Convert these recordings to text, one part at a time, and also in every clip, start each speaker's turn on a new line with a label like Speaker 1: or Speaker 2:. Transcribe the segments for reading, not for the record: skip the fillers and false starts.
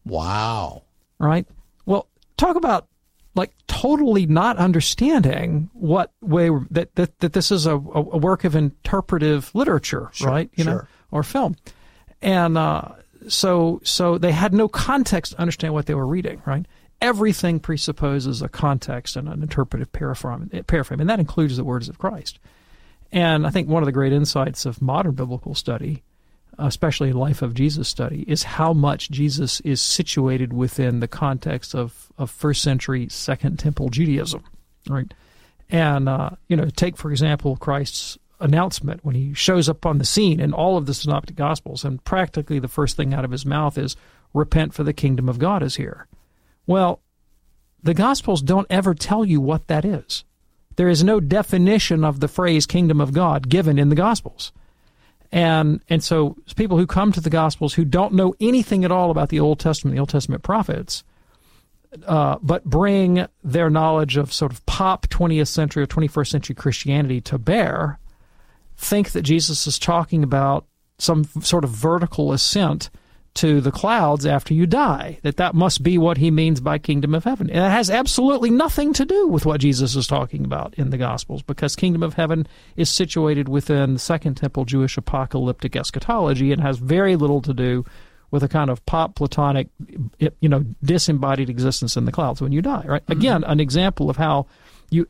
Speaker 1: Wow.
Speaker 2: Right? Well, talk about like totally not understanding what way that this is a work of interpretive literature,
Speaker 1: Sure,
Speaker 2: right?
Speaker 1: sure.
Speaker 2: Or film. And so they had no context to understand what they were reading, right? Everything presupposes a context and an interpretive paraframe, and that includes the words of Christ. And I think one of the great insights of modern biblical study, especially life of Jesus study, is how much Jesus is situated within the context of first century Second Temple Judaism, right? And, take, for example, Christ's announcement when he shows up on the scene in all of the Synoptic Gospels, and practically the first thing out of his mouth is, "Repent, for the kingdom of God is here." Well, the Gospels don't ever tell you what that is. There is no definition of the phrase kingdom of God given in the Gospels. And so people who come to the Gospels who don't know anything at all about the Old Testament prophets, but bring their knowledge of sort of pop 20th century or 21st century Christianity to bear, think that Jesus is talking about some sort of vertical ascent to the clouds after you die, that must be what he means by kingdom of heaven. And it has absolutely nothing to do with what Jesus is talking about in the Gospels, because kingdom of heaven is situated within the Second Temple Jewish apocalyptic eschatology and has very little to do with a kind of pop Platonic, disembodied existence in the clouds when you die, right? Mm-hmm. Again, an example of how you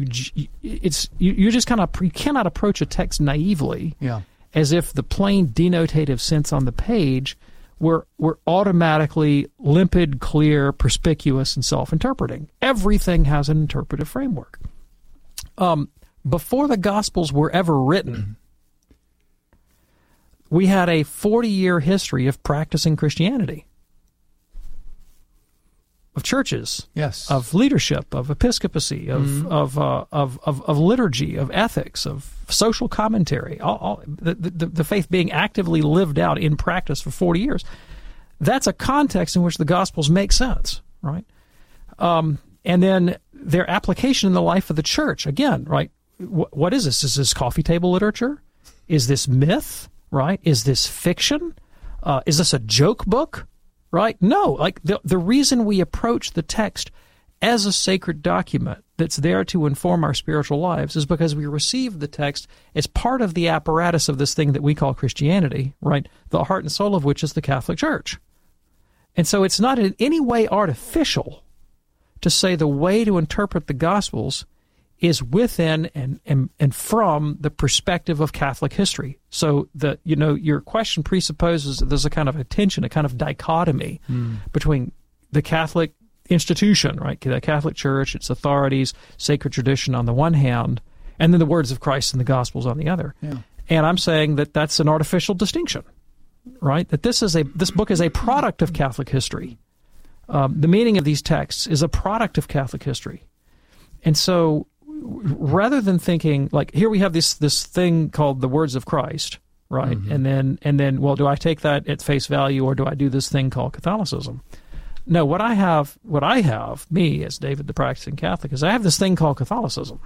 Speaker 2: just you cannot approach a text naively, as if the plain denotative sense on the page were automatically limpid, clear, perspicuous, and self-interpreting. Everything has an interpretive framework. Before the Gospels were ever written, we had a 40-year history of practicing Christianity, of churches,
Speaker 1: yes,
Speaker 2: of leadership, of episcopacy, of liturgy, of ethics, of social commentary, all the faith being actively lived out in practice for 40 years. That's a context in which the Gospels make sense, right? And then their application in the life of the church, again, right? What is this? Is this coffee table literature? Is this myth, right? Is this fiction? Is this a joke book? Right? No, like the reason we approach the text as a sacred document that's there to inform our spiritual lives is because we receive the text as part of the apparatus of this thing that we call Christianity, right? The heart and soul of which is the Catholic Church. And so it's not in any way artificial to say the way to interpret the Gospels is within and from the perspective of Catholic history. So your question presupposes that there's a kind of a tension, a kind of dichotomy between the Catholic institution, right, the Catholic Church, its authorities, sacred tradition on the one hand, and then the words of Christ in the Gospels on the other. Yeah. And I'm saying that that's an artificial distinction, right? That this book is a product of Catholic history. The meaning of these texts is a product of Catholic history. And so rather than thinking, like, here we have this thing called the words of Christ, right? Mm-hmm. And then, well, do I take that at face value, or do I do this thing called Catholicism? No, what I have, me as David the practicing Catholic, is I have this thing called Catholicism,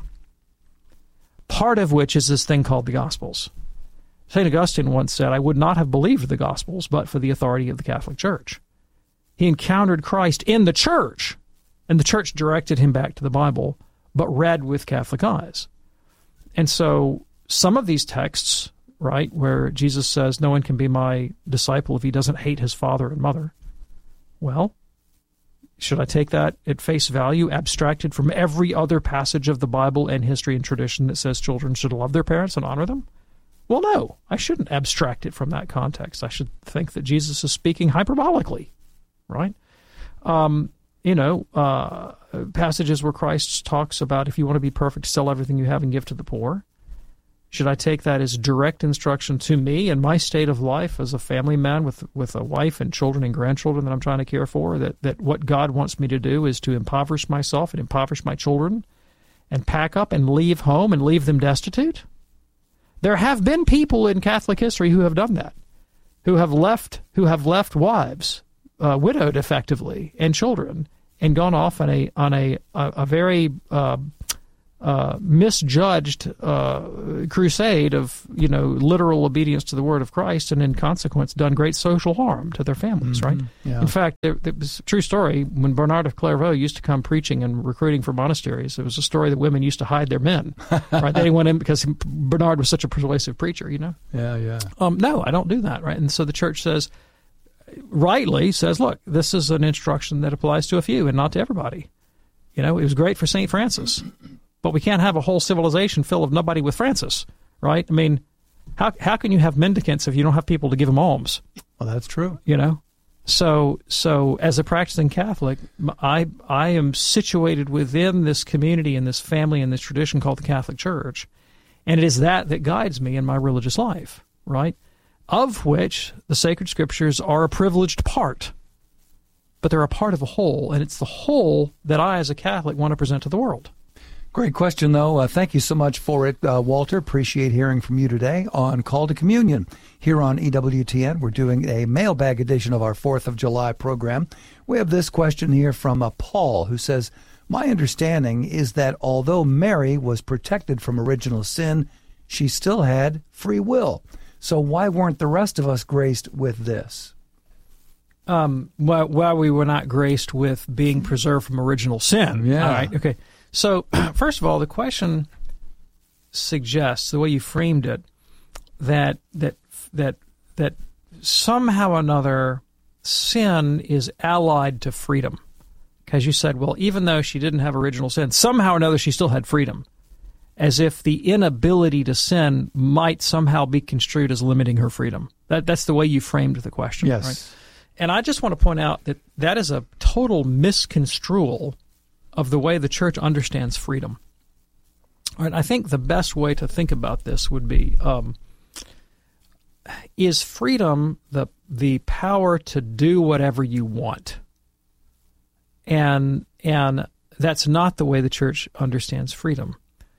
Speaker 2: part of which is this thing called the Gospels. St. Augustine once said, "I would not have believed the Gospels but for the authority of the Catholic Church." He encountered Christ in the Church, and the Church directed him back to the Bible, but read with Catholic eyes. And so some of these texts, right, where Jesus says, "No one can be my disciple if he doesn't hate his father and mother." Well, should I take that at face value, abstracted from every other passage of the Bible and history and tradition that says children should love their parents and honor them? Well, no, I shouldn't abstract it from that context. I should think that Jesus is speaking hyperbolically, right? Passages where Christ talks about, if you want to be perfect, sell everything you have and give to the poor. Should I take that as direct instruction to me in my state of life as a family man with a wife and children and grandchildren that I'm trying to care for, that what God wants me to do is to impoverish myself and impoverish my children and pack up and leave home and leave them destitute? There have been people in Catholic history who have done that, who have left wives, widowed effectively, and children, and gone off on a very misjudged crusade of literal obedience to the word of Christ, and in consequence done great social harm to their families. Right?
Speaker 1: Yeah.
Speaker 2: In fact, it was a true story. When Bernard of Clairvaux used to come preaching and recruiting for monasteries, it was a story that women used to hide their men. Right? They didn't want him because Bernard was such a persuasive preacher.
Speaker 1: Yeah.
Speaker 2: No, I don't do that. Right? And so the church rightly says, look, this is an instruction that applies to a few and not to everybody. It was great for St. Francis. But we can't have a whole civilization full of nobody with Francis, right? I mean, how can you have mendicants if you don't have people to give them alms?
Speaker 1: Well, that's true.
Speaker 2: So as a practicing Catholic, I am situated within this community and this family and this tradition called the Catholic Church, and it is that guides me in my religious life, right? Of which the sacred scriptures are a privileged part, but they're a part of a whole, and it's the whole that I, as a Catholic, want to present to the world.
Speaker 1: Great question, though. Thank you so much for it, Walter. Appreciate hearing from you today on Call to Communion. Here on EWTN, we're doing a mailbag edition of our 4th of July program. We have this question here from Paul, who says, my understanding is that although Mary was protected from original sin, she still had free will. So why weren't the rest of us graced with this?
Speaker 2: Well, we were not graced with being preserved from original sin.
Speaker 1: Yeah.
Speaker 2: All right, okay. So, first of all, the question suggests, the way you framed it, that somehow or another sin is allied to freedom. Because you said, well, even though she didn't have original sin, somehow or another she still had freedom. As if the inability to sin might somehow be construed as limiting her freedom. That's the way you framed the question.
Speaker 1: Yes.
Speaker 2: Right? And I just want to point out that is a total misconstrual of the way the church understands freedom. All right, I think the best way to think about this would be, is freedom the power to do whatever you want? And that's not the way the church understands freedom.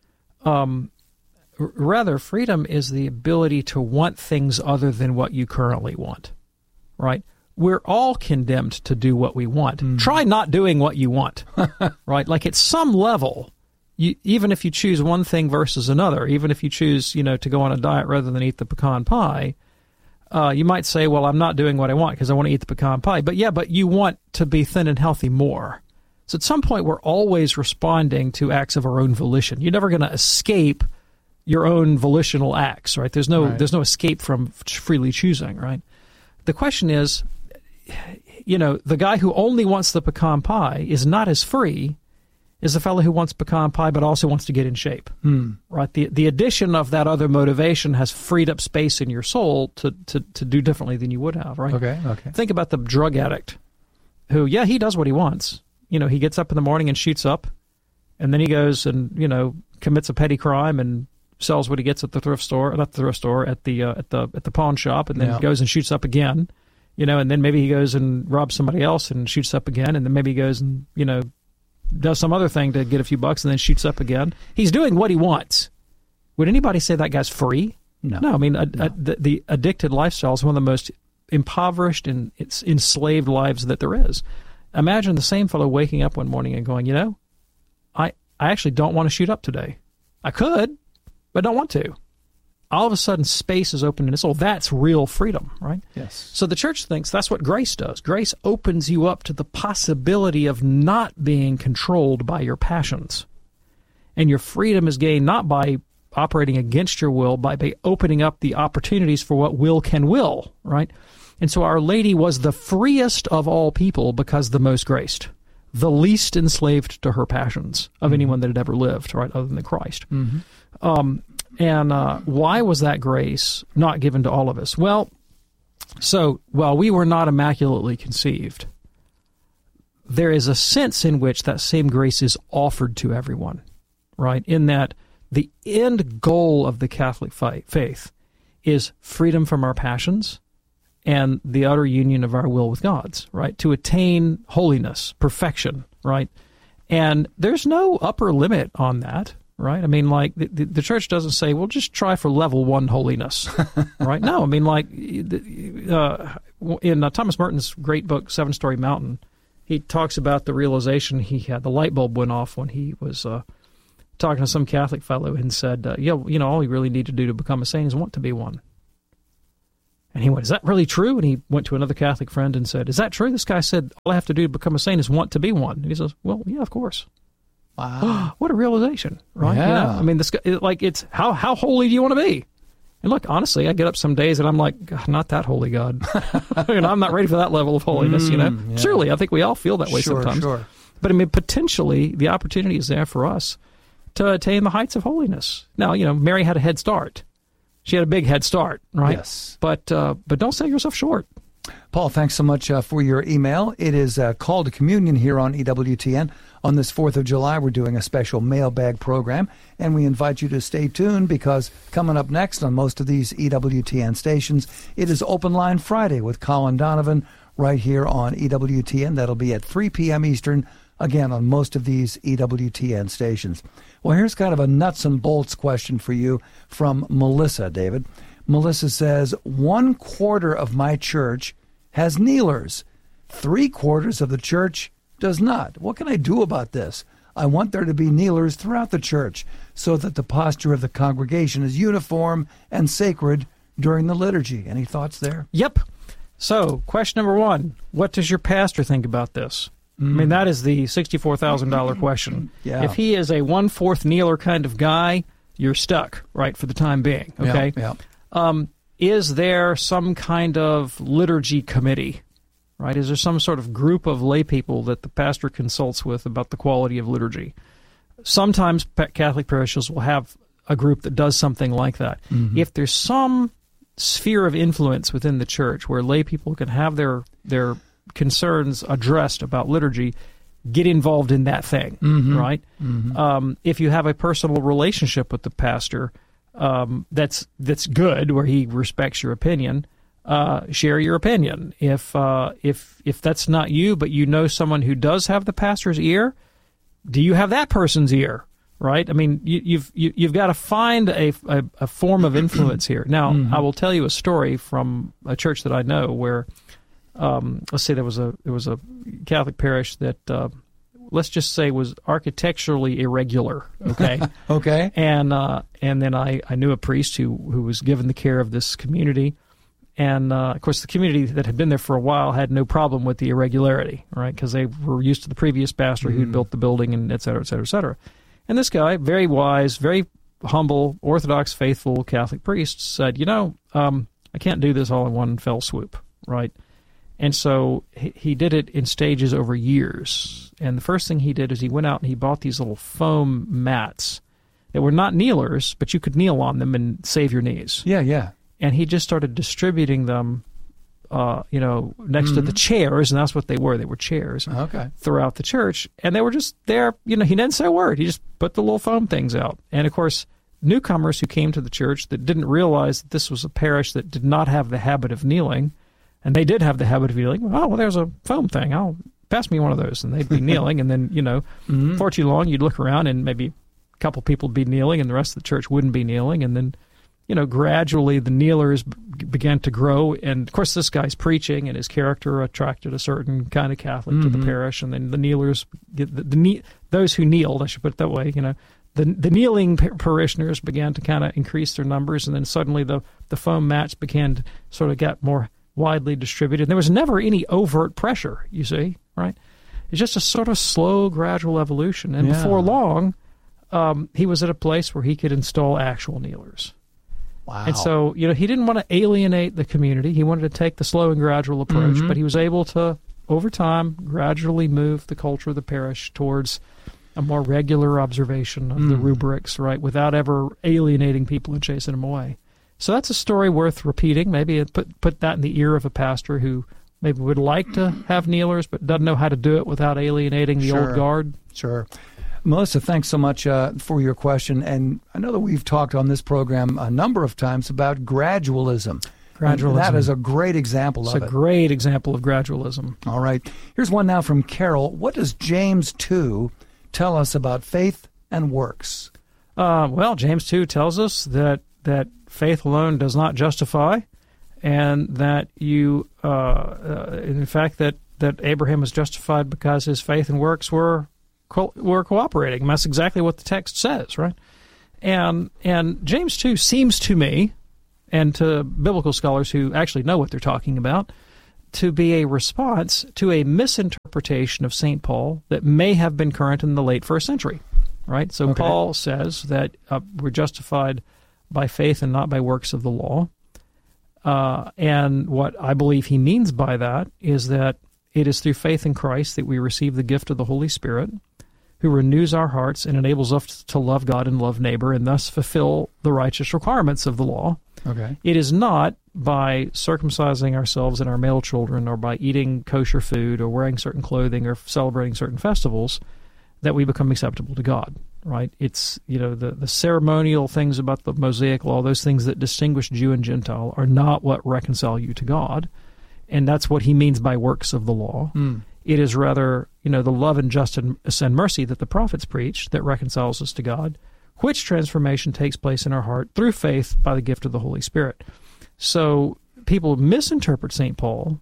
Speaker 2: Rather, freedom is the ability to want things other than what you currently want, right? We're all condemned to do what we want. Try not doing what you want, right? Like at some level, even if you choose one thing versus another, even if you choose, to go on a diet rather than eat the pecan pie, you might say, well, I'm not doing what I want because I want to eat the pecan pie. But you want to be thin and healthy more. So at some point, we're always responding to acts of our own volition. You're never going to escape your own volitional acts, right? There's no escape from freely choosing, right? The question is, the guy who only wants the pecan pie is not as free as the fellow who wants pecan pie but also wants to get in shape, right? The addition of that other motivation has freed up space in your soul to do differently than you would have, right?
Speaker 1: Okay.
Speaker 2: Think about the drug addict who, he does what he wants. He gets up in the morning and shoots up, and then he goes and, commits a petty crime and sells what he gets at the thrift store, not the thrift store, at the pawn shop, and then goes and shoots up again. And then maybe he goes and robs somebody else and shoots up again, and then maybe he goes and, does some other thing to get a few bucks and then shoots up again. He's doing what he wants. Would anybody say that guy's free?
Speaker 1: No.
Speaker 2: I mean, the addicted lifestyle is one of the most impoverished and enslaved lives that there is. Imagine the same fellow waking up one morning and going, I actually don't want to shoot up today. I could, but I don't want to. All of a sudden, space is open in his soul. That's real freedom, right?
Speaker 1: Yes.
Speaker 2: So the church thinks that's what grace does. Grace opens you up to the possibility of not being controlled by your passions. And your freedom is gained not by operating against your will, but by opening up the opportunities for what will can will, right? And so Our Lady was the freest of all people because the most graced, the least enslaved to her passions of anyone that had ever lived, right, other than Christ. And why was that grace not given to all of us? Well, while we were not immaculately conceived, there is a sense in which that same grace is offered to everyone, right? In that the end goal of the Catholic faith is freedom from our passions and the utter union of our will with God's, right? To attain holiness, perfection, right? And there's no upper limit on that, right? I mean, like, the church doesn't say, well, just try for level 1 holiness, right? No, I mean, like, in Thomas Merton's great book, Seven Storey Mountain, he talks about the realization he had. The light bulb went off when he was talking to some Catholic fellow and said, all you really need to do to become a saint is want to be one. And he went, is that really true? And he went to another Catholic friend and said, is that true? This guy said, all I have to do to become a saint is want to be one. And he says, well, yeah, of course.
Speaker 1: Wow.
Speaker 2: What a realization, right?
Speaker 1: Yeah.
Speaker 2: I mean, this guy, it's how holy do you want to be? And look, honestly, I get up some days and I'm like, God, not that holy, God. I'm not ready for that level of holiness, Yeah. Surely, I think we all feel that way sometimes.
Speaker 1: Sure.
Speaker 2: But I mean, potentially, the opportunity is there for us to attain the heights of holiness. Now, Mary had a head start. She had a big head start, right?
Speaker 1: Yes.
Speaker 2: But don't sell yourself short.
Speaker 1: Paul, thanks so much for your email. It is a call to communion here on EWTN. On this 4th of July, we're doing a special mailbag program, and we invite you to stay tuned because coming up next on most of these EWTN stations, it is Open Line Friday with Colin Donovan right here on EWTN. That'll be at 3 p.m. Eastern, again, on most of these EWTN stations. Well, here's kind of a nuts and bolts question for you from Melissa, David. Melissa says, 1/4 of my church has kneelers. 3/4 of the church does not. What can I do about this? I want there to be kneelers throughout the church so that the posture of the congregation is uniform and sacred during the liturgy. Any thoughts there?
Speaker 2: Yep. So, question number 1, what does your pastor think about this? I mean, that is the $64,000 question.
Speaker 1: Yeah.
Speaker 2: If he is a 1/4 kneeler kind of guy, you're stuck, right, for the time being, okay?
Speaker 1: Yeah.
Speaker 2: Is there some kind of liturgy committee, right? Is there some sort of group of lay people that the pastor consults with about the quality of liturgy? Sometimes Catholic parishes will have a group that does something like that. Mm-hmm. If there's some sphere of influence within the church where lay people can have their concerns addressed about liturgy, get involved in that thing, right? Mm-hmm. If you have a personal relationship with the pastor that's good, where he respects your opinion, share your opinion. If that's not you, but you know someone who does have the pastor's ear, do you have that person's ear? Right? I mean, you've got to find a form of influence here. Now, I will tell you a story from a church that I know where, let's say there was a Catholic parish that, let's just say, was architecturally irregular. Okay.
Speaker 1: Okay.
Speaker 2: And then I knew a priest who was given the care of this community. And, of course, the community that had been there for a while had no problem with the irregularity, right? Because they were used to the previous pastor who'd built the building, and et cetera, et cetera, et cetera. And this guy, very wise, very humble, Orthodox, faithful Catholic priest, said, I can't do this all in one fell swoop, right? And so he did it in stages over years. And the first thing he did is he went out and he bought these little foam mats that were not kneelers, but you could kneel on them and save your knees.
Speaker 1: Yeah.
Speaker 2: And he just started distributing them, next to the chairs, and that's what they were. They were chairs throughout the church. And they were just there. He didn't say a word. He just put the little foam things out. And, of course, newcomers who came to the church that didn't realize that this was a parish that did not have the habit of kneeling, and they did have the habit of kneeling, there's a foam thing. Pass me one of those. And they'd be kneeling, and then, for too long, you'd look around, and maybe a couple people would be kneeling, and the rest of the church wouldn't be kneeling, and then gradually the kneelers began to grow. And, of course, this guy's preaching and his character attracted a certain kind of Catholic to the parish. And then the kneelers, those who kneeled, I should put it that way, the kneeling parishioners began to kind of increase their numbers. And then suddenly the foam mats began to sort of get more widely distributed. And there was never any overt pressure, you see, right? It's just a sort of slow, gradual evolution. And before long, he was at a place where he could install actual kneelers.
Speaker 1: Wow.
Speaker 2: And so, he didn't want to alienate the community. He wanted to take the slow and gradual approach, but he was able to, over time, gradually move the culture of the parish towards a more regular observation of the rubrics, right, without ever alienating people and chasing them away. So that's a story worth repeating. Maybe put that in the ear of a pastor who maybe would like to have kneelers but doesn't know how to do it without alienating the old guard.
Speaker 1: Sure. Melissa, thanks so much for your question. And I know that we've talked on this program a number of times about gradualism. And that is a great example of it.
Speaker 2: It's a great example of gradualism.
Speaker 1: All right. Here's one now from Carol. What does James 2 tell us about faith and works?
Speaker 2: Well, James 2 tells us that faith alone does not justify, and that in fact, that Abraham was justified because his faith and works were we're cooperating. And that's exactly what the text says, right? And James 2 seems to me, and to biblical scholars who actually know what they're talking about, to be a response to a misinterpretation of St. Paul that may have been current in the late first century, right? So okay. Paul says that we're justified by faith and not by works of the law. And what I believe he means by that is that it is through faith in Christ that we receive the gift of the Holy Spirit, who renews our hearts and enables us to love God and love neighbor and thus fulfill the righteous requirements of the law.
Speaker 1: Okay.
Speaker 2: It is not by circumcising ourselves and our male children or by eating kosher food or wearing certain clothing or celebrating certain festivals that we become acceptable to God, right? It's, the ceremonial things about the Mosaic law, those things that distinguish Jew and Gentile are not what reconcile you to God. And that's what he means by works of the law. Mm. It is rather, the love and justice and mercy that the prophets preach that reconciles us to God, which transformation takes place in our heart through faith by the gift of the Holy Spirit. So people misinterpret St. Paul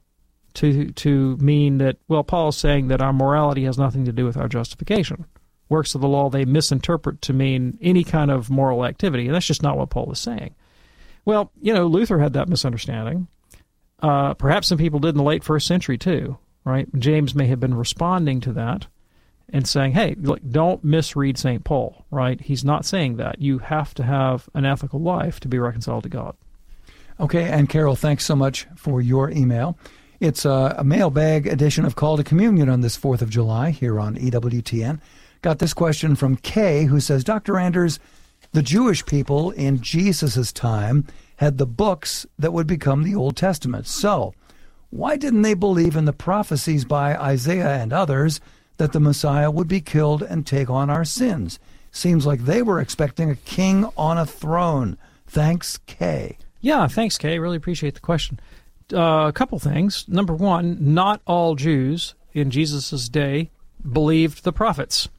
Speaker 2: to mean that, Paul is saying that our morality has nothing to do with our justification. Works of the law they misinterpret to mean any kind of moral activity, and that's just not what Paul is saying. Well, Luther had that misunderstanding. Perhaps some people did in the late first century too, right? James may have been responding to that and saying, hey, look, don't misread St. Paul, right? He's not saying that. You have to have an ethical life to be reconciled to God.
Speaker 1: Okay, and Carol, thanks so much for your email. It's a mailbag edition of Call to Communion on this 4th of July here on EWTN. Got this question from Kay, who says, Dr. Anders, the Jewish people in Jesus' time had the books that would become the Old Testament. So, why didn't they believe in the prophecies by Isaiah and others that the Messiah would be killed and take on our sins? Seems like they were expecting a king on a throne. Thanks, Kay.
Speaker 2: Yeah, thanks, Kay. Really appreciate the question. A couple things. Number one, not all Jews in Jesus' day believed the prophets.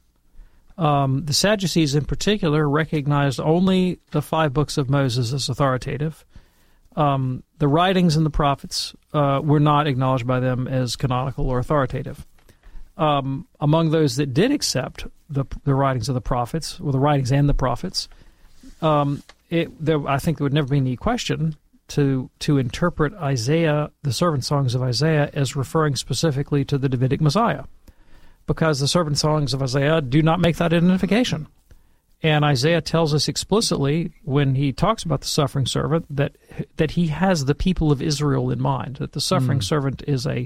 Speaker 2: The Sadducees in particular recognized only the 5 books of Moses as authoritative. The writings in the prophets were not acknowledged by them as canonical or authoritative. Among those that did accept the writings of the prophets, or the writings and the prophets, I think there would never be any question to interpret Isaiah, the servant songs of Isaiah, as referring specifically to the Davidic Messiah, because the servant songs of Isaiah do not make that identification. And Isaiah tells us explicitly when he talks about the suffering servant that he has the people of Israel in mind, that the suffering servant is a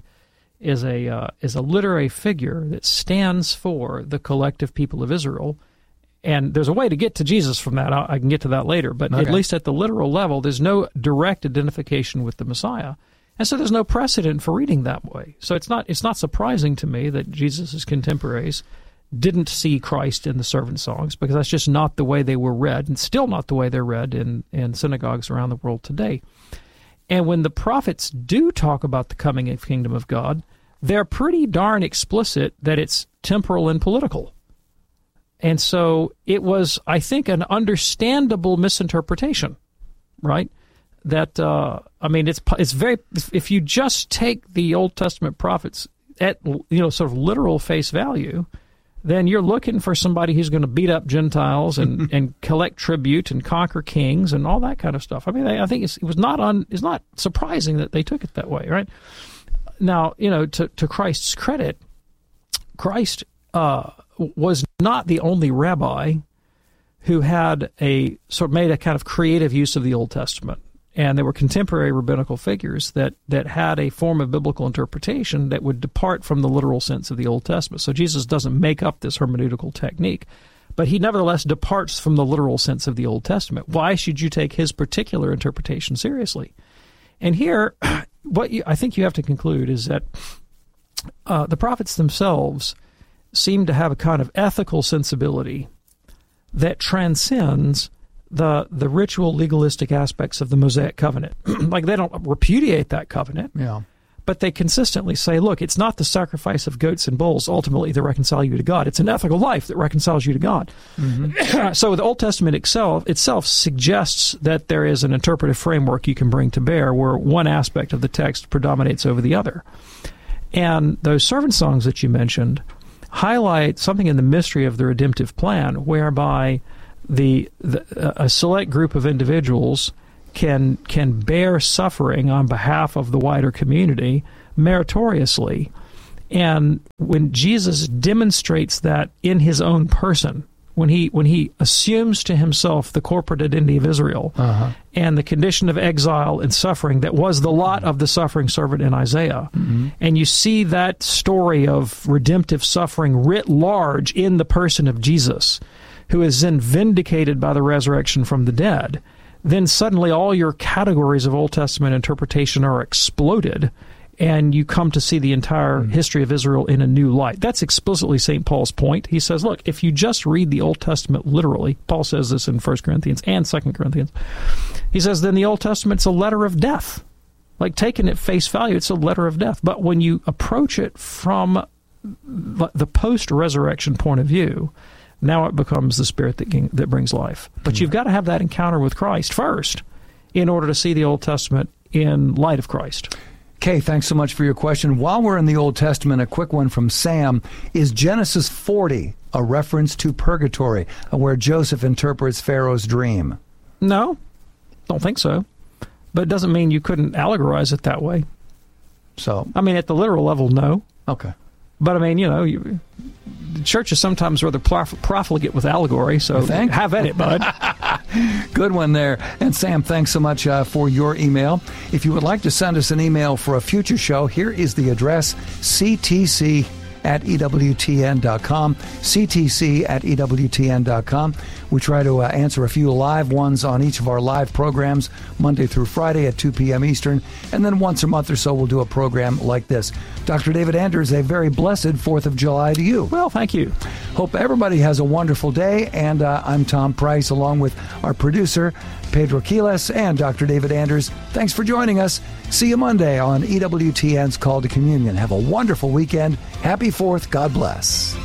Speaker 2: literary figure that stands for the collective people of Israel. And there's a way to get to Jesus from that. I can get to that later. But at least at the literal level, there's no direct identification with the Messiah. And so there's no precedent for reading that way. So it's not surprising to me that Jesus' contemporaries didn't see Christ in the servant songs, because that's just not the way they were read, and still not the way they're read in synagogues around the world today. And when the prophets do talk about the coming of kingdom of God, they're pretty darn explicit that it's temporal and political. And so it was, I think, an understandable misinterpretation, right? That, it's very, if you just take the Old Testament prophets at, sort of literal face value, then you're looking for somebody who's going to beat up Gentiles and collect tribute and conquer kings and all that kind of stuff. I mean, I think it's not surprising that they took it that way, right? Now, to Christ's credit, Christ was not the only rabbi who had made a kind of creative use of the Old Testament. And there were contemporary rabbinical figures that had a form of biblical interpretation that would depart from the literal sense of the Old Testament. So Jesus doesn't make up this hermeneutical technique, but he nevertheless departs from the literal sense of the Old Testament. Why should you take his particular interpretation seriously? And here, I think you have to conclude is that the prophets themselves seem to have a kind of ethical sensibility that transcends the ritual legalistic aspects of the Mosaic covenant. Like, they don't repudiate that covenant, but they consistently say, look, it's not the sacrifice of goats and bulls ultimately that reconcile you to God. It's an ethical life that reconciles you to God. Mm-hmm. So the Old Testament itself suggests that there is an interpretive framework you can bring to bear where one aspect of the text predominates over the other. And those servant songs that you mentioned, highlight something in the mystery of the redemptive plan, whereby a select group of individuals can bear suffering on behalf of the wider community meritoriously. And when Jesus demonstrates that in his own person, when he assumes to himself the corporate identity of Israel and the condition of exile and suffering that was the lot of the suffering servant in Isaiah, and you see that story of redemptive suffering writ large in the person of Jesus, who is then vindicated by the resurrection from the dead, then suddenly all your categories of Old Testament interpretation are exploded, and you come to see the entire history of Israel in a new light. That's explicitly St. Paul's point. He says, look, if you just read the Old Testament literally, Paul says this in 1 Corinthians and 2 Corinthians, he says, then the Old Testament's a letter of death. Like, taken at face value, it's a letter of death. But when you approach it from the post-resurrection point of view, now it becomes the Spirit that brings life. But you've got to have that encounter with Christ first in order to see the Old Testament in light of Christ.
Speaker 1: Kay, thanks so much for your question. While we're in the Old Testament, a quick one from Sam. Is Genesis 40 a reference to purgatory, where Joseph interprets Pharaoh's dream?
Speaker 2: No, don't think so. But it doesn't mean you couldn't allegorize it that way.
Speaker 1: So,
Speaker 2: I mean, at the literal level, no.
Speaker 1: Okay.
Speaker 2: But, I mean, the church is sometimes rather profligate with allegory, so have at it, bud.
Speaker 1: Good one there. And Sam, thanks so much for your email. If you would like to send us an email for a future show, here is the address, ctc@ewtn.com, ctc@ewtn.com. We try to answer a few live ones on each of our live programs, Monday through Friday at 2 p.m. Eastern, and then once a month or so we'll do a program like this. Dr. David Anders, a very blessed 4th of July to you.
Speaker 2: Well, thank you.
Speaker 1: Hope everybody has a wonderful day, and I'm Tom Price, along with our producer, Pedro Quiles, and Dr. David Anders. Thanks for joining us. See you Monday on EWTN's Call to Communion. Have a wonderful weekend. Happy 4th. God bless.